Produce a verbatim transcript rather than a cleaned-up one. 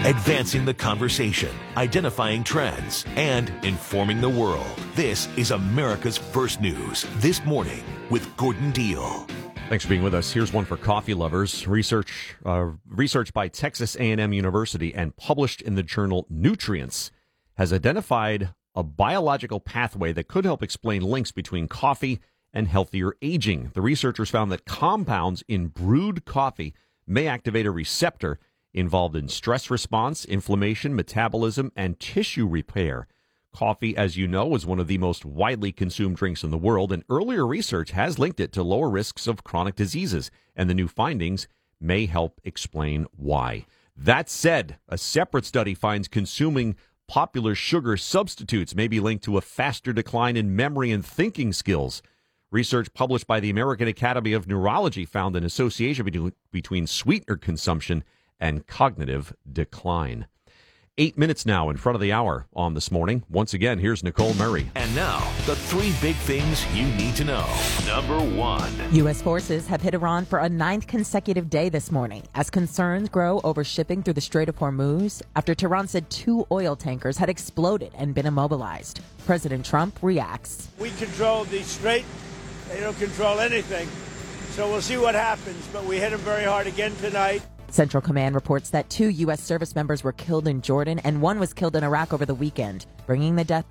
advancing the conversation, identifying trends, and informing the world. This is America's First News This Morning with Gordon Deal. Thanks for being with us. Here's one for coffee lovers. Research uh, research by Texas A and M University and published in the journal Nutrients has identified a biological pathway that could help explain links between coffee and healthier aging. The researchers found that compounds in brewed coffee may activate a receptor involved in stress response, inflammation, metabolism, and tissue repair. Coffee, as you know, is one of the most widely consumed drinks in the world, and earlier research has linked it to lower risks of chronic diseases, and the new findings may help explain why. That said, a separate study finds consuming popular sugar substitutes may be linked to a faster decline in memory and thinking skills. Research published by the American Academy of Neurology found an association between, between sweetener consumption and cognitive decline. Eight minutes now in front of the hour on This Morning. Once again, here's Nicole Murray. And now, the three big things you need to know. Number one. U S forces have hit Iran for a ninth consecutive day this morning as concerns grow over shipping through the Strait of Hormuz after Tehran said two oil tankers had exploded and been immobilized. President Trump reacts. We control the strait. They don't control anything. So we'll see what happens, but we hit them very hard again tonight. Central Command reports that two U S service members were killed in Jordan and one was killed in Iraq over the weekend, bringing the death